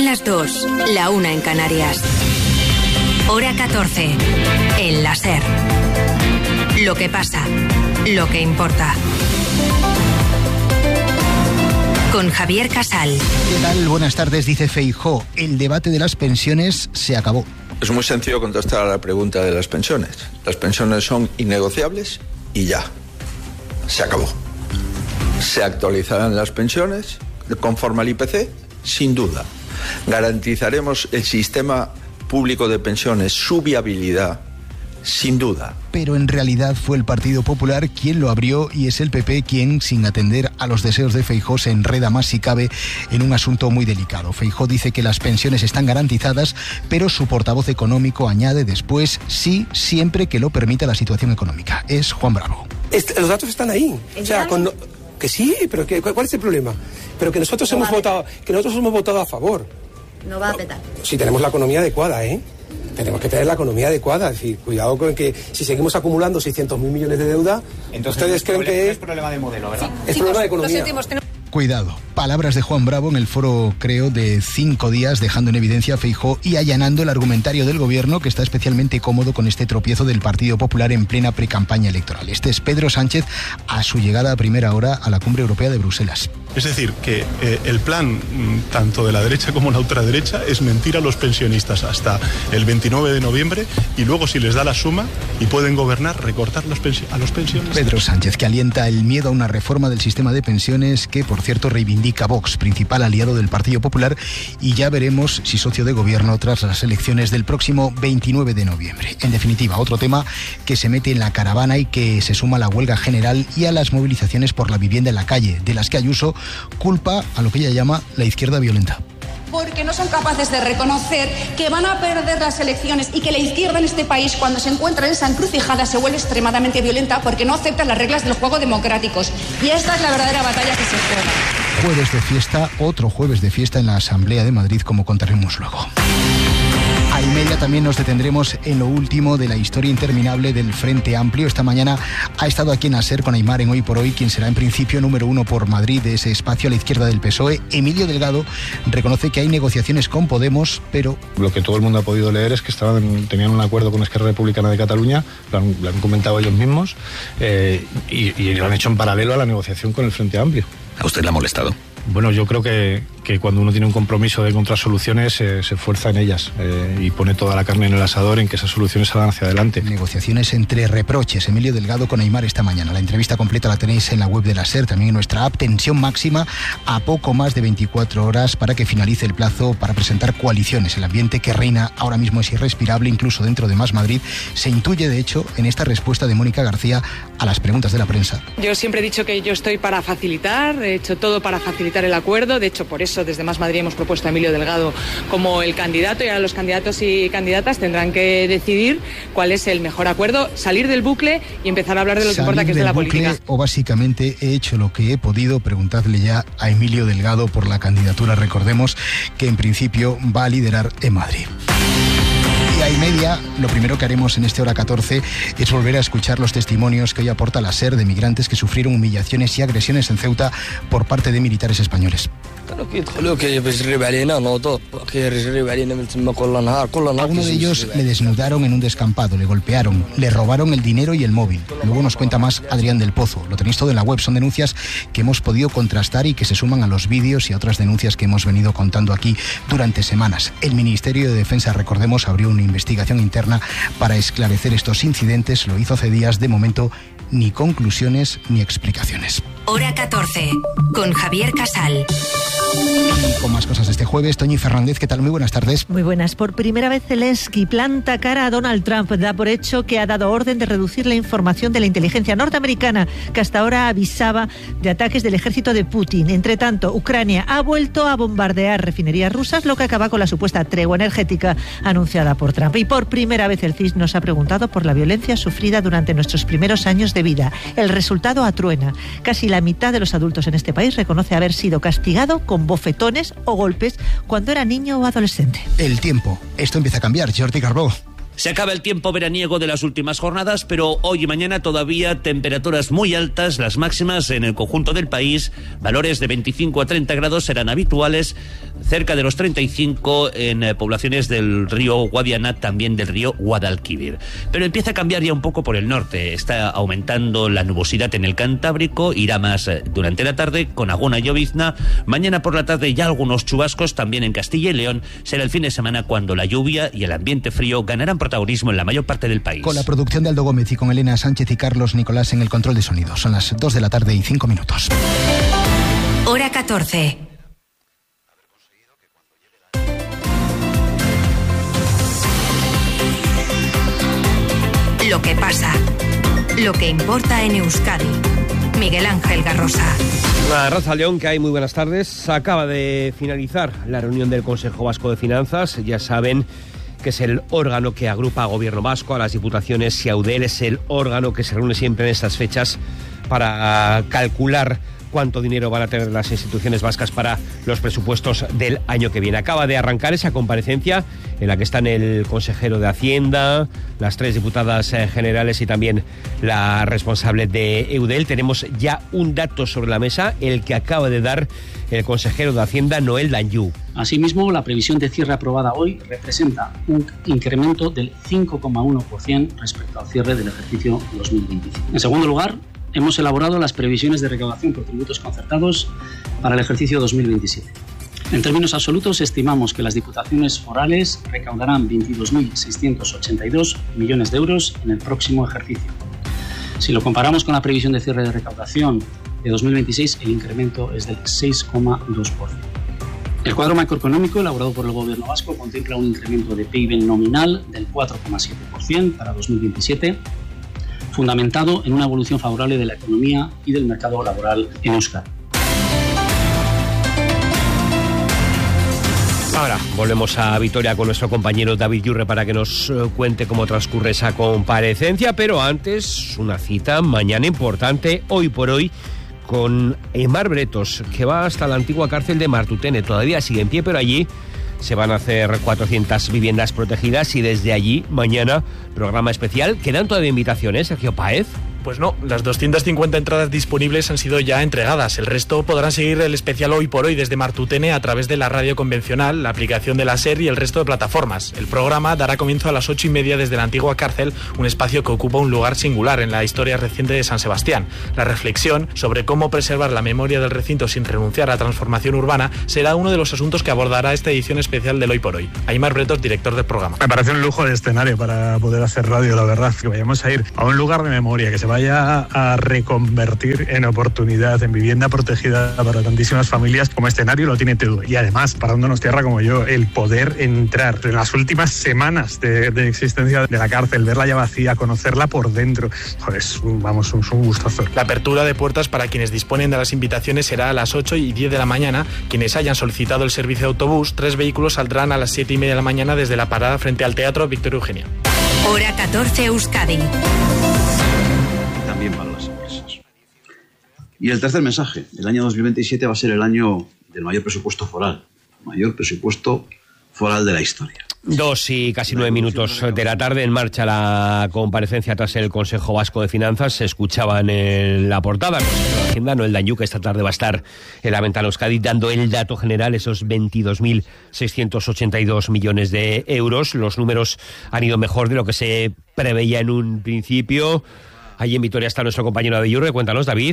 las 2, la 1 en Canarias. Hora 14, en la SER. Lo que pasa, lo que importa. Con Javier Casal. ¿Qué tal? Buenas tardes, dice Feijóo. El debate de las pensiones se acabó. Es muy sencillo contestar a la pregunta de las pensiones. Las pensiones son innegociables y ya. Se acabó. ¿Se actualizarán las pensiones conforme al IPC? Sin duda. ¿Garantizaremos el sistema público de pensiones, su viabilidad? Sin duda. Pero en realidad fue el Partido Popular quien lo abrió y es el PP quien, sin atender a los deseos de Feijóo, se enreda más si cabe en un asunto muy delicado. Feijóo dice que las pensiones están garantizadas, pero su portavoz económico añade después sí, siempre que lo permita la situación económica. Es Juan Bravo. Los datos están ahí. O sea, que sí, pero ¿cuál es el problema? Pero que nosotros hemos votado a favor. No va a petar. Si tenemos la economía adecuada, tenemos que tener la economía adecuada. Es decir, cuidado con que si seguimos acumulando 600.000 millones de deuda, entonces ustedes creen que es problema de modelo, ¿verdad? Es problema de economía. Cuidado. Palabras de Juan Bravo en el foro, creo, de 5 días, dejando en evidencia a Feijóo y allanando el argumentario del gobierno, que está especialmente cómodo con este tropiezo del Partido Popular en plena precampaña electoral. Este es Pedro Sánchez a su llegada a primera hora a la Cumbre Europea de Bruselas. Es decir, que el plan, tanto de la derecha como la ultraderecha, es mentir a los pensionistas hasta el 29 de noviembre y luego, si les da la suma y pueden gobernar, recortar a los pensionistas. Pedro Sánchez, que alienta el miedo a una reforma del sistema de pensiones que, por cierto, reivindica Vox, principal aliado del Partido Popular, y ya veremos si socio de gobierno tras las elecciones del próximo 29 de noviembre. En definitiva, otro tema que se mete en la caravana y que se suma a la huelga general y a las movilizaciones por la vivienda en la calle, de las que Ayuso culpa a lo que ella llama la izquierda violenta. Porque no son capaces de reconocer que van a perder las elecciones y que la izquierda en este país, cuando se encuentra en esa encrucijada, se vuelve extremadamente violenta porque no acepta las reglas del juego democráticos. Y esta es la verdadera batalla que se juega. Jueves de fiesta, otro jueves de fiesta en la Asamblea de Madrid, como contaremos luego. A 1:30 también nos detendremos en lo último de la historia interminable del Frente Amplio. Esta mañana ha estado aquí en la SER con Aimar en Hoy por Hoy, quien será en principio número 1 por Madrid de ese espacio a la izquierda del PSOE. Emilio Delgado reconoce que hay negociaciones con Podemos, pero... Lo que todo el mundo ha podido leer es que tenían un acuerdo con Esquerra Republicana de Cataluña, lo han comentado ellos mismos, y lo han hecho en paralelo a la negociación con el Frente Amplio. ¿A usted le ha molestado? Bueno, yo creo que cuando uno tiene un compromiso de encontrar soluciones, se esfuerza en ellas y pone toda la carne en el asador en que esas soluciones salgan hacia adelante. Negociaciones entre reproches. Emilio Delgado con Aimar esta mañana. La entrevista completa la tenéis en la web de la SER, también en nuestra app. Tensión máxima a poco más de 24 horas para que finalice el plazo para presentar coaliciones. El ambiente que reina ahora mismo es irrespirable, incluso dentro de Más Madrid. Se intuye, de hecho, en esta respuesta de Mónica García a las preguntas de la prensa. Yo siempre he dicho que yo estoy para facilitar, he hecho todo para facilitar el acuerdo. De hecho, por eso desde Más Madrid hemos propuesto a Emilio Delgado como el candidato, y ahora los candidatos y candidatas tendrán que decidir cuál es el mejor acuerdo, salir del bucle y empezar a hablar de lo que importa, que es de la política. O básicamente he hecho lo que he podido. Preguntadle ya a Emilio Delgado por la candidatura. Recordemos que en principio va a liderar en Madrid. Y a 1:30, lo primero que haremos en este hora 14 es volver a escuchar los testimonios que hoy aporta la SER de migrantes que sufrieron humillaciones y agresiones en Ceuta por parte de militares españoles. A uno de ellos le desnudaron en un descampado, le golpearon, le robaron el dinero y el móvil. Luego nos cuenta más Adrián del Pozo. Lo tenéis todo en la web. Son denuncias que hemos podido contrastar y que se suman a los vídeos y a otras denuncias que hemos venido contando aquí durante semanas. El Ministerio de Defensa, recordemos, abrió una investigación interna para esclarecer estos incidentes. Lo hizo hace días. De momento, ni conclusiones ni explicaciones. Hora 14, con Javier Casal. Y con más cosas de este jueves, Toñi Fernández, ¿qué tal? Muy buenas tardes. Muy buenas. Por primera vez Zelensky planta cara a Donald Trump. Da por hecho que ha dado orden de reducir la información de la inteligencia norteamericana, que hasta ahora avisaba de ataques del ejército de Putin. Entre tanto, Ucrania ha vuelto a bombardear refinerías rusas, lo que acaba con la supuesta tregua energética anunciada por Trump. Y por primera vez el CIS nos ha preguntado por la violencia sufrida durante nuestros primeros años de vida. El resultado atruena. Casi la mitad de los adultos en este país reconoce haber sido castigado con bofetones o golpes cuando era niño o adolescente. El tiempo. Esto empieza a cambiar. Jordi Carbó. Se acaba el tiempo veraniego de las últimas jornadas, pero hoy y mañana todavía temperaturas muy altas, las máximas en el conjunto del país, valores de 25 a 30 grados serán habituales, cerca de los 35 en poblaciones del río Guadiana, también del río Guadalquivir. Pero empieza a cambiar ya un poco por el norte, está aumentando la nubosidad en el Cantábrico, irá más durante la tarde con alguna llovizna, mañana por la tarde ya algunos chubascos también en Castilla y León, será el fin de semana cuando la lluvia y el ambiente frío ganarán protagonismo en la mayor parte del país. Con la producción de Aldo Gómez y con Elena Sánchez y Carlos Nicolás en el control de sonido. Son las 2 de la tarde y 5 minutos. Hora 14. Lo que pasa. Lo que importa en Euskadi. Miguel Ángel Garrosa. Arratsaldeon, que hay muy buenas tardes. Acaba de finalizar la reunión del Consejo Vasco de Finanzas. Ya saben que es el órgano que agrupa al Gobierno vasco, a las diputaciones y a Eudel. Es el órgano que se reúne siempre en estas fechas para calcular cuánto dinero van a tener las instituciones vascas para los presupuestos del año que viene. Acaba de arrancar esa comparecencia en la que están el consejero de Hacienda, las 3 diputadas generales y también la responsable de Eudel. Tenemos ya un dato sobre la mesa, el que acaba de dar el consejero de Hacienda, Noel Danjou. Asimismo, la previsión de cierre aprobada hoy representa un incremento del 5,1% respecto al cierre del ejercicio 2025. En segundo lugar, hemos elaborado las previsiones de recaudación por tributos concertados para el ejercicio 2027. En términos absolutos, estimamos que las diputaciones forales recaudarán 22.682 millones de euros en el próximo ejercicio. Si lo comparamos con la previsión de cierre de recaudación de 2026, el incremento es del 6,2%. El cuadro macroeconómico elaborado por el Gobierno vasco contempla un incremento de PIB nominal del 4,7% para 2027, fundamentado en una evolución favorable de la economía y del mercado laboral en Euskadi. Ahora volvemos a Vitoria con nuestro compañero David Yurre para que nos cuente cómo transcurre esa comparecencia, pero antes una cita mañana importante, hoy por hoy, con Aimar Bretos, que va hasta la antigua cárcel de Martutene. Todavía sigue en pie, pero allí se van a hacer 400 viviendas protegidas y desde allí, mañana, programa especial. ¿Quedan todavía invitaciones, Sergio Páez? Pues no, las 250 entradas disponibles han sido ya entregadas. El resto podrán seguir el especial hoy por hoy desde Martutene a través de la radio convencional, la aplicación de la SER y el resto de plataformas. El programa dará comienzo a las 8:30 desde la antigua cárcel, un espacio que ocupa un lugar singular en la historia reciente de San Sebastián. La reflexión sobre cómo preservar la memoria del recinto sin renunciar a la transformación urbana será uno de los asuntos que abordará esta edición especial del Hoy por Hoy. Aimar Bretos, director del programa. Me parece un lujo de escenario para poder hacer radio, la verdad, que vayamos a ir a un lugar de memoria, que se vaya a reconvertir en oportunidad, en vivienda protegida para tantísimas familias. Como escenario lo tiene todo. Y además, para un donostiarra como yo, el poder entrar en las últimas semanas de existencia de la cárcel, verla ya vacía, conocerla por dentro, es un gustazo. La apertura de puertas para quienes disponen de las invitaciones será a las 8:10 de la mañana. Quienes hayan solicitado el servicio de autobús, 3 vehículos saldrán a las 7:30 de la mañana desde la parada frente al Teatro Victoria Eugenia. Hora 14, Euskadi. También para las empresas. Y el tercer mensaje: el año 2027 va a ser el año del mayor presupuesto foral, de la historia. 2 y casi 9 minutos de la tarde, en marcha la comparecencia tras el Consejo Vasco de Finanzas. Se escuchaban en la portada el consejero de Hacienda, Noel Danjou, que esta tarde va a estar en la ventana Euskadi dando el dato general, esos 22.682 millones de euros. Los números han ido mejor de lo que se preveía en un principio. Allí en Vitoria está nuestro compañero David Yurre. Cuéntanos, David.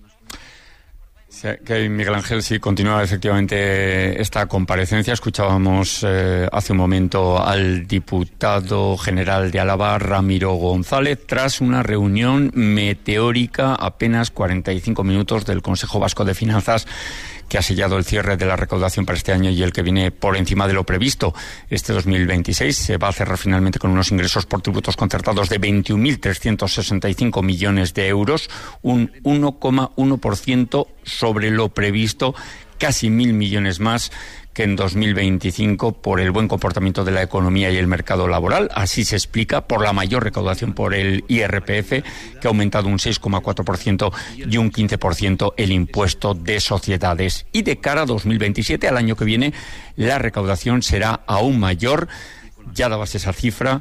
Que Miguel Ángel, sí, continúa efectivamente esta comparecencia. Escuchábamos hace un momento al diputado general de Álava, Ramiro González, tras una reunión meteórica, apenas 45 minutos, del Consejo Vasco de Finanzas, que ha sellado el cierre de la recaudación para este año y el que viene por encima de lo previsto. Este 2026 se va a cerrar finalmente con unos ingresos por tributos concertados de 21.365 millones de euros, un 1,1% sobre lo previsto, casi 1.000 millones más que en 2025 por el buen comportamiento de la economía y el mercado laboral. Así se explica, por la mayor recaudación por el IRPF, que ha aumentado un 6,4%, y un 15% el impuesto de sociedades. Y de cara a 2027, al año que viene, la recaudación será aún mayor, ya dabas esa cifra,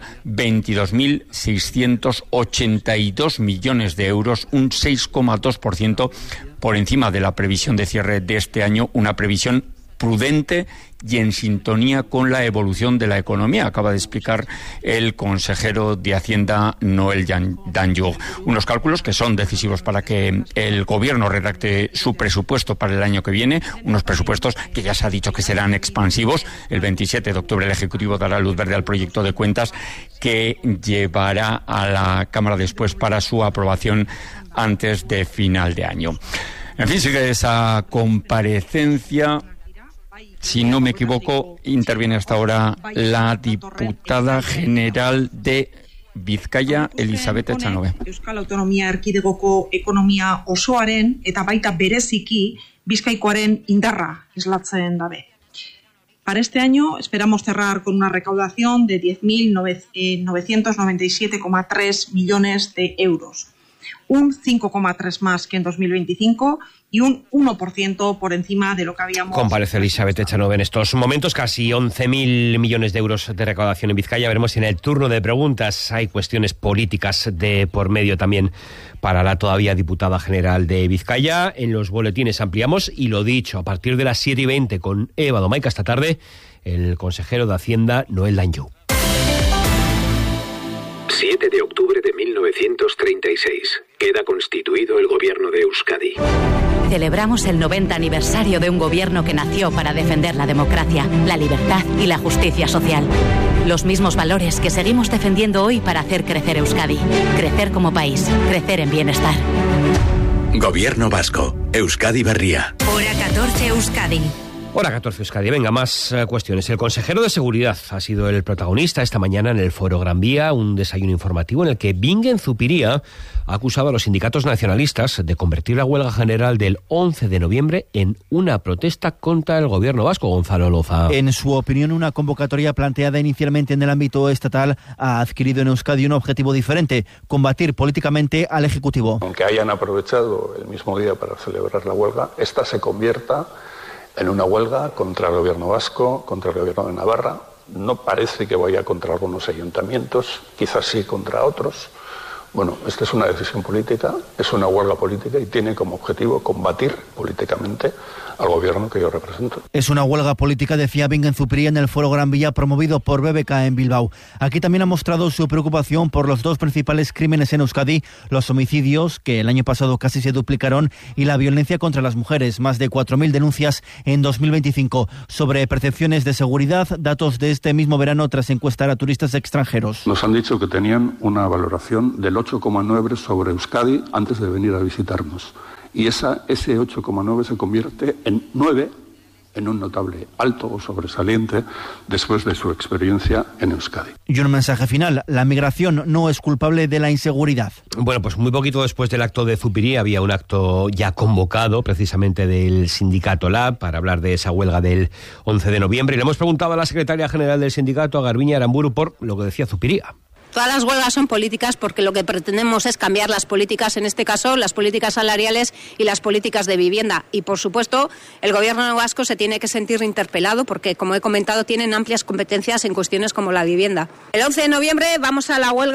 22.682 millones de euros, un 6,2% por encima de la previsión de cierre de este año, una previsión prudente y en sintonía con la evolución de la economía, acaba de explicar el consejero de Hacienda, Noel Danjou. Unos cálculos que son decisivos para que el Gobierno redacte su presupuesto para el año que viene, unos presupuestos que ya se ha dicho que serán expansivos. El 27 de octubre el Ejecutivo dará luz verde al proyecto de cuentas que llevará a la Cámara después para su aprobación antes de final de año. En fin, sigue esa comparecencia. Si no me equivoco, interviene hasta ahora la diputada general de Bizkaia, Elisabeth Echanove. Euskal Autonomia Erkidegoko ekonomia osoaren eta baita bereziki Bizkaikoaren indarra islatzen dabe. Para este año esperamos cerrar con una recaudación de 10.997,3 millones de euros, un 5,3 más que en 2025 y un 1% por encima de lo que habíamos... Comparece Elisabeth Echanove en estos momentos, casi 11.000 millones de euros de recaudación en Vizcaya. Veremos si en el turno de preguntas hay cuestiones políticas de por medio también para la todavía diputada general de Vizcaya. En los boletines ampliamos y lo dicho, a partir de las 7:20 con Eva Domaica esta tarde, el consejero de Hacienda, Noel Danjou. 7 de octubre de 1936. Queda constituido el gobierno de Euskadi. Celebramos el 90 aniversario de un gobierno que nació para defender la democracia, la libertad y la justicia social. Los mismos valores que seguimos defendiendo hoy para hacer crecer Euskadi. Crecer como país, crecer en bienestar. Gobierno vasco. Euskadi Berria. Hora 14 Euskadi. Hora 14 Euskadi. Venga, más cuestiones. El consejero de Seguridad ha sido el protagonista esta mañana en el Foro Gran Vía, un desayuno informativo en el que Bingen Zupiria ha acusado a los sindicatos nacionalistas de convertir la huelga general del 11 de noviembre en una protesta contra el gobierno vasco. Gonzalo Loza. En su opinión, una convocatoria planteada inicialmente en el ámbito estatal ha adquirido en Euskadi un objetivo diferente: combatir políticamente al Ejecutivo. Aunque hayan aprovechado el mismo día para celebrar la huelga, esta se convierta en una huelga contra el gobierno vasco, contra el gobierno de Navarra. No parece que vaya contra algunos ayuntamientos, quizás sí contra otros. Bueno, esta es una decisión política, es una huelga política y tiene como objetivo combatir políticamente al gobierno que yo represento. Es una huelga política, decía Bingen Zupiria en el Foro Gran Vía, promovido por BBK en Bilbao. Aquí también ha mostrado su preocupación por los dos principales crímenes en Euskadi: los homicidios, que el año pasado casi se duplicaron, y la violencia contra las mujeres, más de 4.000 denuncias en 2025. Sobre percepciones de seguridad, datos de este mismo verano tras encuestar a turistas extranjeros. Nos han dicho que tenían una valoración del 8,9 sobre Euskadi antes de venir a visitarnos. Y ese 8,9 se convierte en 9, en un notable alto o sobresaliente después de su experiencia en Euskadi. Y un mensaje final: la migración no es culpable de la inseguridad. Bueno, pues muy poquito después del acto de Zupiria había un acto ya convocado precisamente del sindicato LAB para hablar de esa huelga del 11 de noviembre. Y le hemos preguntado a la secretaria general del sindicato, a Garbiñe Aramburu, por lo que decía Zupiria. Todas las huelgas son políticas porque lo que pretendemos es cambiar las políticas, en este caso las políticas salariales y las políticas de vivienda. Y, por supuesto, el gobierno vasco se tiene que sentir interpelado porque, como he comentado, tienen amplias competencias en cuestiones como la vivienda. El 11 de noviembre vamos a la huelga.